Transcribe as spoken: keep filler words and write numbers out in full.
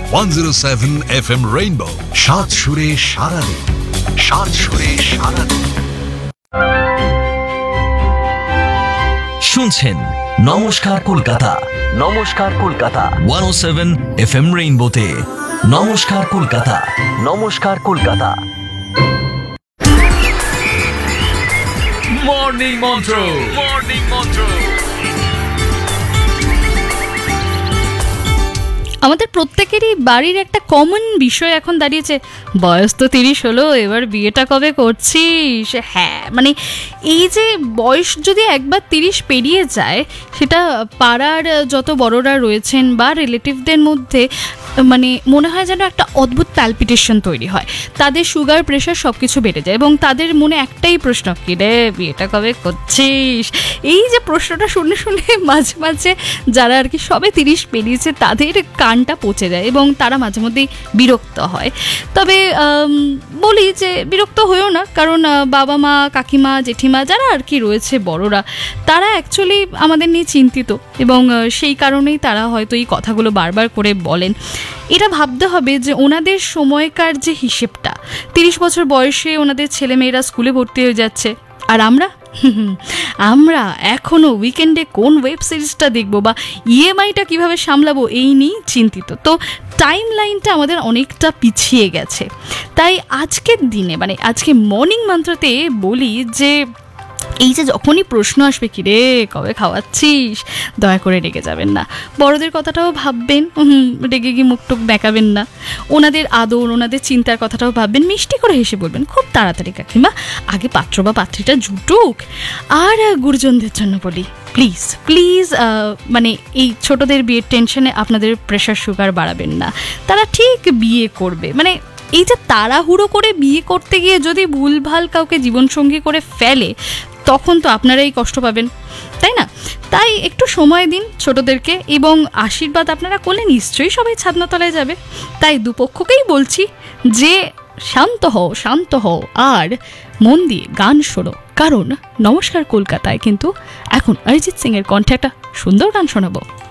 One zero seven F M rainbow, সাত সুরে সারাদিন, সাত সুরে সারাদিন। শুনছেন নমস্কার কলকাতা, নমস্কার কলকাতা ওয়ান ও সেভেন এফ এম রেইনবোতে। নমস্কার কলকাতা, নমস্কার কলকাতা। মর্নিং মন্ত্র, মর্নিং মন্ত্র। আমাদের প্রত্যেকেরই বাড়ির একটা কমন বিষয় এখন দাঁড়িয়েছে, বয়স তো তিরিশ হলো, এবার বিয়েটা কবে করছিস? হ্যাঁ, মানে এই যে বয়স যদি একবার তিরিশ পেরিয়ে যায়, সেটা পাড়ার যত বড়রা রয়েছেন বা রিলেটিভদের মধ্যে মানে মনে হয় যেন একটা অদ্ভুত প্যালপিটেশন তৈরি হয়। তাদের সুগার প্রেশার সব কিছু বেড়ে যায় এবং তাদের মনে একটাই প্রশ্ন, কি রে বিয়েটা কবে করছিস? এই যে প্রশ্নটা শুনে শুনে মাঝে মাঝে যারা আর কি সবে তিরিশ পেরিয়েছে তাদের কানটা পচে যায় এবং তারা মাঝে মধ্যেই বিরক্ত হয়। তবে বলি যে বিরক্ত হয়েও না, কারণ বাবা মা, কাকিমা, জেঠিমা যারা আর কি রয়েছে বড়রা, তারা অ্যাকচুয়ালি আমাদের নিয়ে চিন্তিত এবং সেই কারণেই তারা হয়তো এই কথাগুলো বারবার করে বলেন। এটা ভাবতে হবে যে ওনাদের সময়কার যে হিসেবটা, তিরিশ বছর বয়সে ওনাদের ছেলেমেয়েরা স্কুলে ভর্তি হয়ে যাচ্ছে, আর আমরা আমরা এখনও উইকেন্ডে কোন ওয়েব সিরিজটা দেখবো বা ইএমআইটা কীভাবে সামলাবো এই নিয়েই চিন্তিত। তো টাইম লাইনটা আমাদের অনেকটা পিছিয়ে গেছে। তাই আজকের দিনে মানে আজকে মর্নিং মন্ত্রতে বলি যে এই যে যখনই প্রশ্ন আসবে, কি রে কবে খাওয়াচ্ছিস, দয়া করে রেগে যাবেন না, বড়দের কথাটাও ভাববেন, রেগে গিয়ে মুখ টুক বেঁকাবেন না, ওনাদের আদর ওনাদের চিন্তার কথাটাও ভাববেন, মিষ্টি করে হেসে বলবেন, খুব তাড়াতাড়ি কাকিমা আগে পাত্র বা পাত্রীটা জুটুক। আর গুরুজনদের জন্য বলি, প্লিজ প্লিজ মানে এই ছোটদের বিয়ের টেনশনে আপনাদের প্রেশার সুগার বাড়াবেন না। তারা ঠিক বিয়ে করবে, মানে এই যে তাড়াহুড়ো করে বিয়ে করতে গিয়ে যদি ভুলভাল কাউকে জীবনসঙ্গী করে ফেলে, তখন তো আপনারাই কষ্ট পাবেন, তাই না? তাই একটু সময় দিন ছোটদেরকে এবং আশীর্বাদ আপনারা করলে নিশ্চয়ই সবাই ছাদনাতলায় যাবে। তাই দুপক্ষকেই বলছি যে শান্ত হও, শান্ত হও আর মন দিয়ে গান শোনো, কারণ নমস্কার কলকাতায় কিন্তু এখন অরিজিৎ সিং এর কণ্ঠে একটা সুন্দর গান শোনাবো।